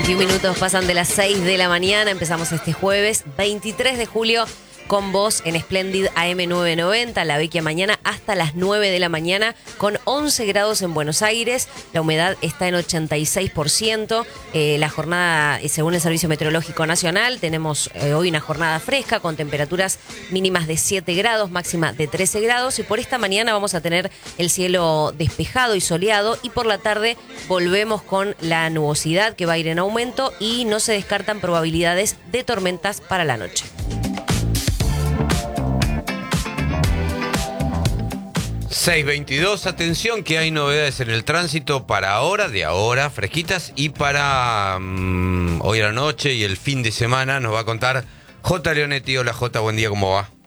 21 minutos pasan de las 6 de la mañana. Empezamos este jueves 23 de julio con vos en Splendid AM990, la vecchia mañana hasta las 9 de la mañana, con 11 grados en Buenos Aires. La humedad está en 86%. La jornada, según el Servicio Meteorológico Nacional, tenemos hoy una jornada fresca con temperaturas mínimas de 7 grados, máxima de 13 grados. Y por esta mañana vamos a tener el cielo despejado y soleado. Y por la tarde volvemos con la nubosidad que va a ir en aumento y no se descartan probabilidades de tormentas para la noche. 6:22, atención que hay novedades en el tránsito para ahora, fresquitas, y para hoy a la noche y el fin de semana nos va a contar J. Leonetti. Hola J, buen día, ¿cómo va?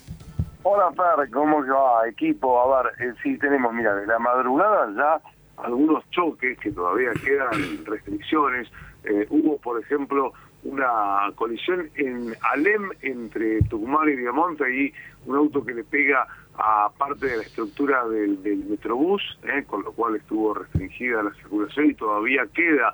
Hola Fer, ¿cómo va equipo? A ver, sí tenemos, mira, de la madrugada ya algunos choques que todavía quedan restricciones. Hubo, por ejemplo, una colisión en Alem entre Tucumán y Viamonte, y un auto que le pega a parte de la estructura del Metrobús, con lo cual estuvo restringida la circulación y todavía queda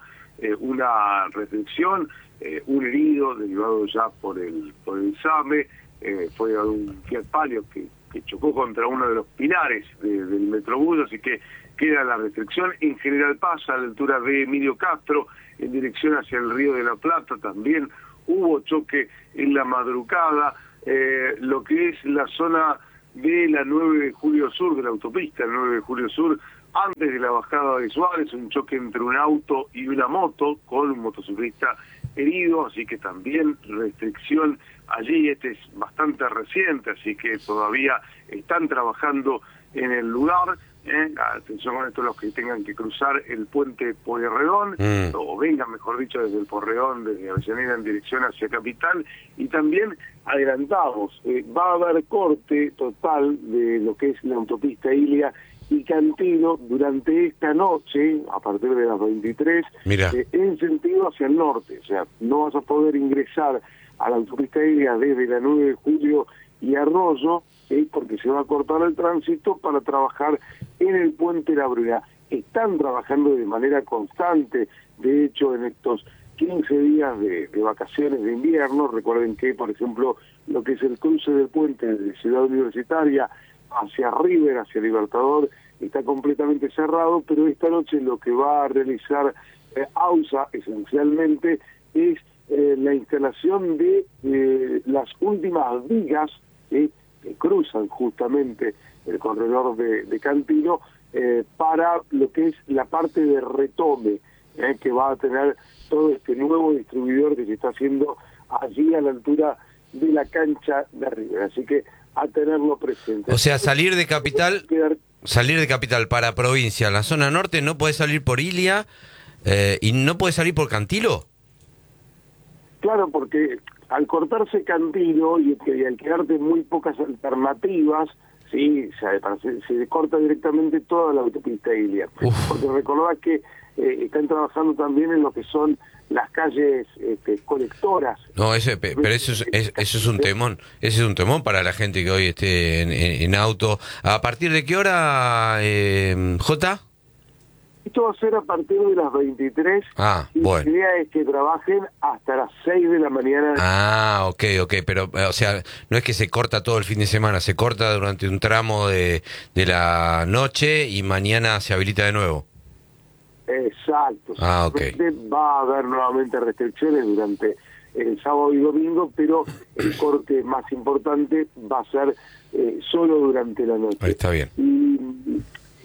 una restricción, un herido derivado ya por el SAME, fue un Fiat Palio que chocó contra uno de los pilares del Metrobús, así que queda la restricción. En General Paz, a la altura de Emilio Castro, en dirección hacia el Río de la Plata, también hubo choque en la madrugada. Lo que es la zona de la 9 de Julio Sur, de la autopista 9 de Julio Sur, antes de la bajada de Suárez, un choque entre un auto y una moto, con un motociclista herido, así que también restricción allí. Este es bastante reciente, así que todavía están trabajando en el lugar. Atención con esto, los que tengan que cruzar el puente Pueyrredón, o vengan, mejor dicho, desde el Pueyrredón, desde Avellaneda en dirección hacia Capital. Y también adelantamos, va a haber corte total de lo que es la autopista Ilia y Cantilo durante esta noche, a partir de las 23, en sentido hacia el norte. O sea, no vas a poder ingresar a la autopista Ilia desde la 9 de julio y Arroyo, porque se va a cortar el tránsito para trabajar en el puente La Bruna. Están trabajando de manera constante, de hecho, en estos 15 días de vacaciones de invierno. Recuerden que, por ejemplo, lo que es el cruce del puente de Ciudad Universitaria hacia River, hacia Libertador, está completamente cerrado, pero esta noche lo que va a realizar AUSA esencialmente es la instalación de las últimas vigas que cruzan justamente el corredor de Cantilo, para lo que es la parte de retome que va a tener todo este nuevo distribuidor que se está haciendo allí a la altura de la cancha de River. Así que a tenerlo presente. O sea, salir de Capital para provincia, la zona norte, no puede salir por Ilia y no puede salir por Cantilo. Claro, porque al cortarse Cantilo y al quedarte muy pocas alternativas, sí, se corta directamente toda la autopista Ilia. Porque recordad que están trabajando también en lo que son las calles colectoras. No, pero eso es un temón. Ese es un temón para la gente que hoy esté en auto. ¿A partir de qué hora, Jota? Esto va a ser a partir de las 23. Bueno. La idea es que trabajen hasta las 6 de la mañana. Ok, pero, o sea, no es que se corta todo el fin de semana, se corta durante un tramo de la noche y mañana se habilita de nuevo. Exacto. Okay. Va a haber nuevamente restricciones durante el sábado y domingo, pero el corte más importante va a ser solo durante la noche. Ahí está bien. Y,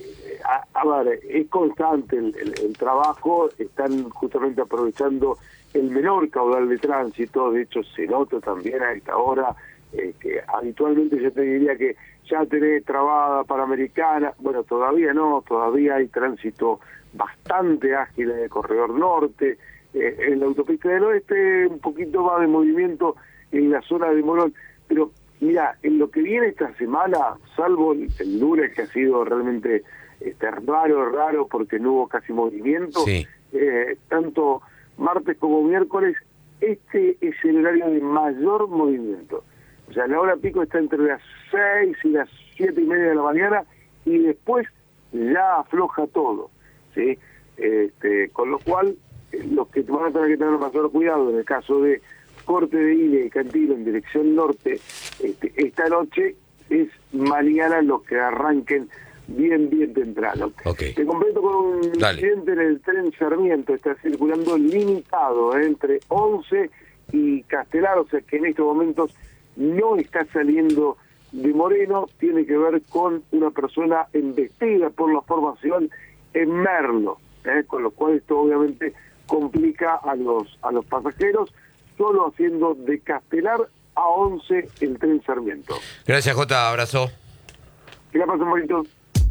a ver, es constante el trabajo, están justamente aprovechando el menor caudal de tránsito. De hecho se nota también a esta hora que habitualmente yo te diría que ya tenés trabada Panamericana. Bueno, todavía no, todavía hay tránsito bastante ágil en el corredor norte. En la autopista del oeste un poquito más de movimiento en la zona de Morón, pero mira, en lo que viene esta semana, salvo el lunes, que ha sido realmente raro porque no hubo casi movimiento, sí. Tanto martes como miércoles, este es el horario de mayor movimiento. O sea, la hora pico está entre las 6 y las 7:30 de la mañana, y después ya afloja todo, ¿sí? Con lo cual los que van a tener que tener mayor cuidado en el caso de corte de ida y Cantilo en dirección norte, esta noche es mañana los que arranquen bien temprano. Okay. Te completo con un incidente en el tren Sarmiento, está circulando limitado entre 11 y Castelar, o sea que en estos momentos no está saliendo de Moreno, tiene que ver con una persona embestida por la formación en Merlo, con lo cual esto obviamente complica a los pasajeros, solo haciendo de Castelar a 11 el tren Sarmiento. Gracias, Jota, abrazo. Que la pasen bonito.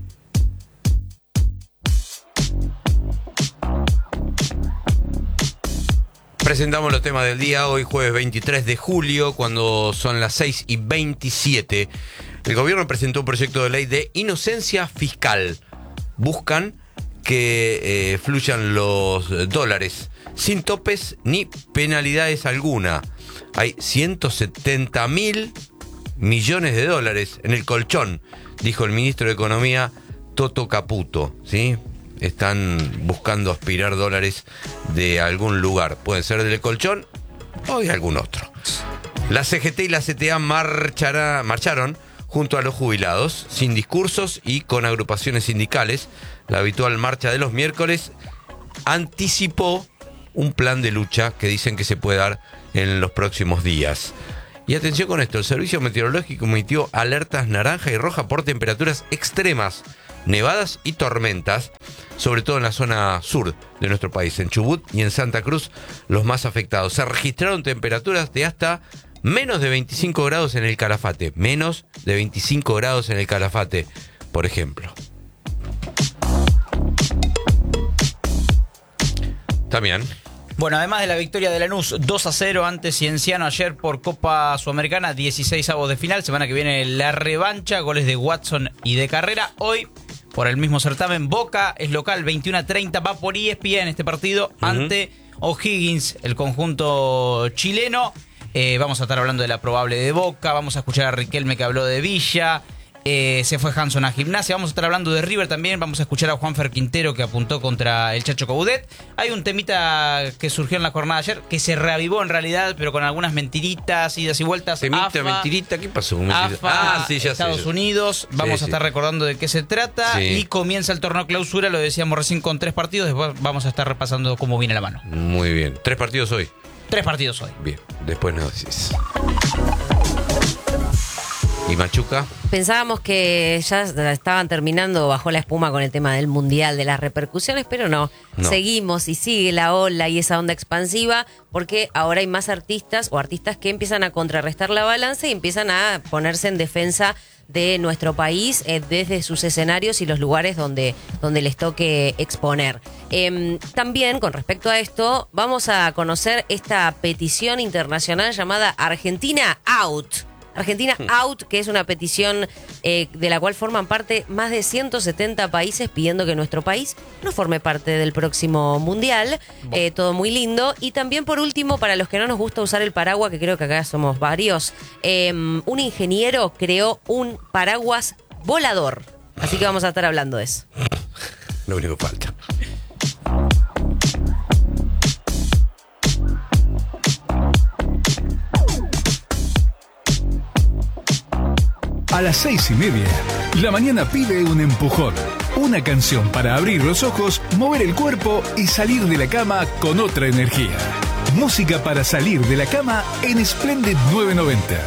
Presentamos los temas del día, hoy jueves 23 de julio, cuando son las 6:27. El gobierno presentó un proyecto de ley de inocencia fiscal. Buscan que fluyan los dólares sin topes ni penalidades alguna. Hay 170.000 millones de dólares en el colchón, dijo el ministro de Economía, Toto Caputo, ¿sí? Están buscando aspirar dólares de algún lugar. Pueden ser del colchón o de algún otro. La CGT y la CTA marcharon junto a los jubilados, sin discursos y con agrupaciones sindicales. La habitual marcha de los miércoles anticipó un plan de lucha que dicen que se puede dar en los próximos días. Y atención con esto, el Servicio Meteorológico emitió alertas naranja y roja por temperaturas extremas, nevadas y tormentas, sobre todo en la zona sur de nuestro país, en Chubut y en Santa Cruz, los más afectados. Se registraron temperaturas de hasta menos de 25 grados en el Calafate, menos de 25 grados en el Calafate, por ejemplo. También. Bueno, además de la victoria de Lanús 2-0 ante Cienciano ayer por Copa Sudamericana, 16avos de final, semana que viene la revancha, goles de Watson y de Carrera. Hoy, por el mismo certamen, Boca es local, 21:30, va por ESPN este partido ante O'Higgins, el conjunto chileno. Vamos a estar hablando de la probable de Boca, vamos a escuchar a Riquelme que habló de Villa. Se fue Hanson a Gimnasia. Vamos a estar hablando de River también. Vamos a escuchar a Juanfer Quintero que apuntó contra el Chacho Coudet. Hay un temita que surgió en la jornada de ayer que se reavivó en realidad, pero con algunas mentiritas, idas y vueltas. Temita, mentirita, ¿qué pasó? AFA, sí, ya Estados sé. Unidos. Vamos a estar recordando de qué se trata. Sí. Y comienza el torneo clausura, lo decíamos recién, con 3 partidos. Después vamos a estar repasando cómo viene la mano. Muy bien. 3 partidos hoy. 3 partidos hoy. Bien, después nos decís. ¿Y Machuca? Pensábamos que ya estaban terminando bajo la espuma con el tema del mundial, de las repercusiones, pero no. Seguimos y sigue la ola y esa onda expansiva, porque ahora hay más artistas o artistas que empiezan a contrarrestar la balanza y empiezan a ponerse en defensa de nuestro país desde sus escenarios y los lugares donde les toque exponer. También, con respecto a esto, vamos a conocer esta petición internacional llamada Argentina Out. Argentina Out, que es una petición de la cual forman parte más de 170 países pidiendo que nuestro país no forme parte del próximo mundial. Todo muy lindo. Y también, por último, para los que no nos gusta usar el paraguas, que creo que acá somos varios, un ingeniero creó un paraguas volador. Así que vamos a estar hablando de eso. Lo único que falta. A las 6:30, la mañana pide un empujón. Una canción para abrir los ojos, mover el cuerpo y salir de la cama con otra energía. Música para salir de la cama en Splendid 990.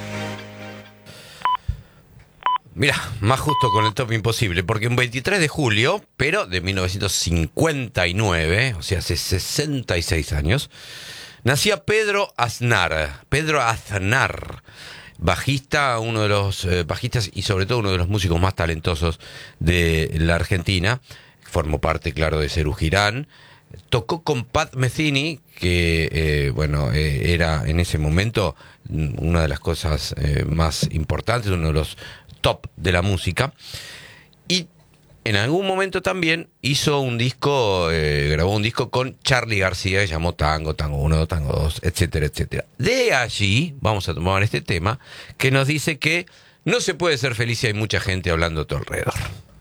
Mirá, más justo con el top imposible, porque un 23 de julio, pero de 1959, o sea, hace 66 años, nacía Pedro Aznar. Pedro Aznar, bajista, uno de los bajistas y sobre todo uno de los músicos más talentosos de la Argentina. Formó parte, claro, de Serú Girán. Tocó con Pat Metheny, que era en ese momento una de las cosas más importantes, uno de los top de la música. Y en algún momento también hizo un disco, grabó un disco con Charly García, que llamó Tango, Tango 1, Tango 2, etcétera, etcétera. De allí vamos a tomar este tema que nos dice que no se puede ser feliz si hay mucha gente hablando a tu alrededor.